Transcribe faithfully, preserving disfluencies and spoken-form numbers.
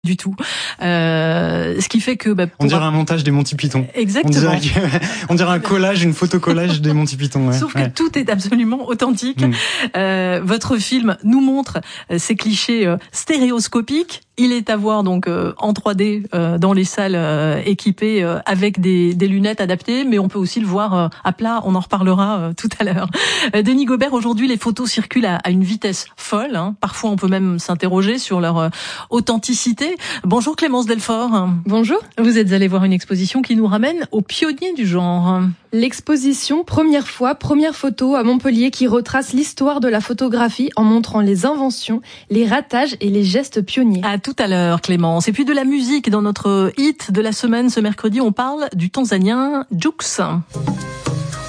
du tout. Euh, ce qui fait que... Bah, on dirait un montage des Monty Python. Exactement. On dirait, on dirait un collage, une photo-collage des Monty Python. Ouais. Sauf que ouais. tout est absolument authentique. Mmh. Euh, votre film nous montre ces clichés euh, stéréoscopiques. Il est à voir donc euh, en trois D euh, dans les salles euh, équipées euh, avec des, des lunettes adaptées, mais on peut aussi le voir euh, à plat. On en reparlera euh, tout à l'heure. Euh, Denis Gobert, aujourd'hui, les photos circulent à, à une vitesse folle. Hein. Parfois, on peut même s'interroger sur leur euh, authenticité. Bonjour Clémence Delfort. Bonjour. Vous êtes allée voir une exposition qui nous ramène aux pionniers du genre. L'exposition Première fois, première photo à Montpellier qui retrace l'histoire de la photographie en montrant les inventions, les ratages et les gestes pionniers. À tout à l'heure Clémence. Et puis de la musique dans notre hit de la semaine ce mercredi, on parle du Tanzanien Jux.